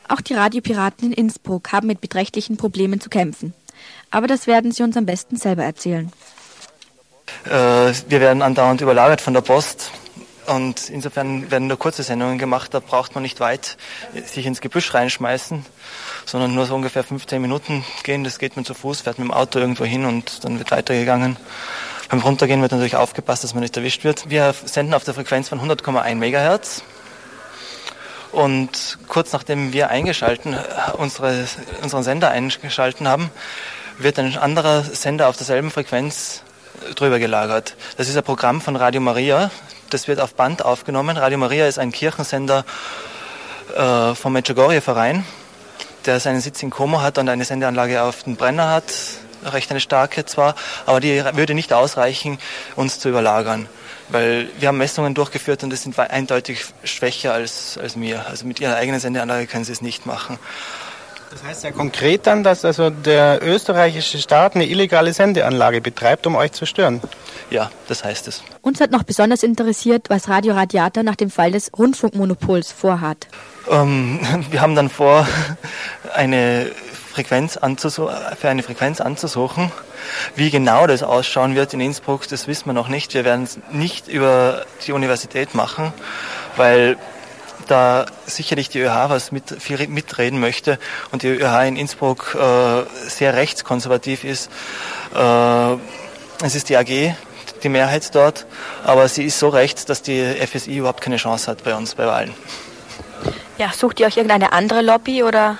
Auch die Radiopiraten in Innsbruck haben mit beträchtlichen Problemen zu kämpfen. Aber das werden sie uns am besten selber erzählen. Wir werden andauernd überlagert von der Post. Und insofern werden nur kurze Sendungen gemacht, da braucht man nicht weit sich ins Gebüsch reinschmeißen, sondern nur so ungefähr 15 Minuten gehen. Das geht man zu Fuß, fährt mit dem Auto irgendwo hin und dann wird weitergegangen. Beim Runtergehen wird natürlich aufgepasst, dass man nicht erwischt wird. Wir senden auf der Frequenz von 100,1 Megahertz. Und kurz nachdem wir unseren Sender eingeschalten haben, wird ein anderer Sender auf derselben Frequenz drüber gelagert. Das ist ein Programm von Radio Maria. Das wird auf Band aufgenommen. Radio Maria ist ein Kirchensender vom Medjugorje-Verein, der seinen Sitz in Como hat und eine Sendeanlage auf den Brenner hat. Recht eine starke zwar, aber die würde nicht ausreichen, uns zu überlagern. Weil wir haben Messungen durchgeführt und das sind eindeutig schwächer als wir. Also mit ihrer eigenen Sendeanlage können sie es nicht machen. Das heißt ja konkret dann, dass also der österreichische Staat eine illegale Sendeanlage betreibt, um euch zu stören? Ja, das heißt es. Uns hat noch besonders interessiert, was Radio Radiator nach dem Fall des Rundfunkmonopols vorhat. Wir haben dann vor, für eine Frequenz anzusuchen. Wie genau das ausschauen wird in Innsbruck, das wissen wir noch nicht. Wir werden es nicht über die Universität machen, weil da sicherlich die ÖH viel mitreden möchte und die ÖH in Innsbruck sehr rechtskonservativ ist. Es ist die AG, die Mehrheit dort, aber sie ist so rechts, dass die FSI überhaupt keine Chance hat bei uns bei Wahlen. Ja, sucht ihr euch irgendeine andere Lobby oder?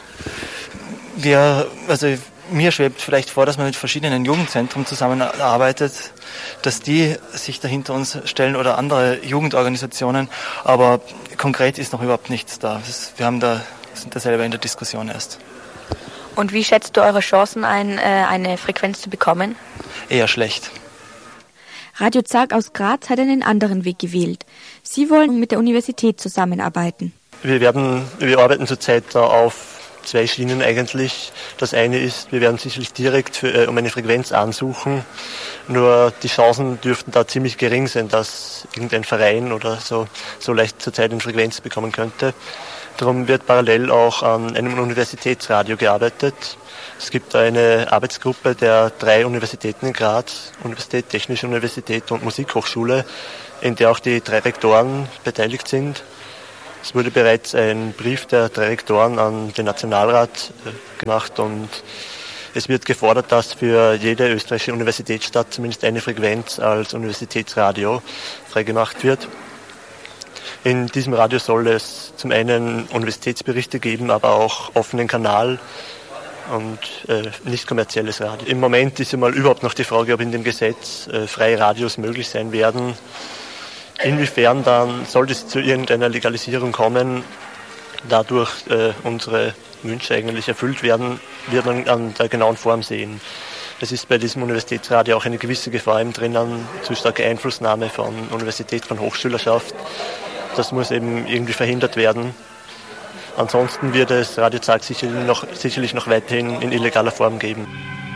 Mir schwebt vielleicht vor, dass man mit verschiedenen Jugendzentren zusammenarbeitet, dass die sich dahinter uns stellen oder andere Jugendorganisationen, aber konkret ist noch überhaupt nichts da. Sind da selber in der Diskussion erst. Und wie schätzt du eure Chancen ein, eine Frequenz zu bekommen? Eher schlecht. Radio Zag aus Graz hat einen anderen Weg gewählt. Sie wollen mit der Universität zusammenarbeiten. Wir arbeiten zurzeit auf 2 Schienen eigentlich. Das eine ist, wir werden sicherlich direkt um eine Frequenz ansuchen, nur die Chancen dürften da ziemlich gering sein, dass irgendein Verein oder so leicht zurzeit eine Frequenz bekommen könnte. Darum wird parallel auch an einem Universitätsradio gearbeitet. Es gibt eine Arbeitsgruppe der 3 Universitäten in Graz, Universität, Technische Universität und Musikhochschule, in der auch die 3 Rektoren beteiligt sind. Es wurde bereits ein Brief der 3 Rektoren an den Nationalrat gemacht und es wird gefordert, dass für jede österreichische Universitätsstadt zumindest eine Frequenz als Universitätsradio freigemacht wird. In diesem Radio soll es zum einen Universitätsberichte geben, aber auch offenen Kanal und nicht kommerzielles Radio. Im Moment ist ja mal überhaupt noch die Frage, ob in dem Gesetz freie Radios möglich sein werden. Inwiefern dann, sollte es zu irgendeiner Legalisierung kommen, dadurch unsere Wünsche eigentlich erfüllt werden, wird man an der genauen Form sehen. Es ist bei diesem Universitätsradio auch eine gewisse Gefahr eben drin an zu starke Einflussnahme von Universität, von Hochschülerschaft. Das muss eben irgendwie verhindert werden. Ansonsten wird es Radio Zag sicherlich noch weiterhin in illegaler Form geben.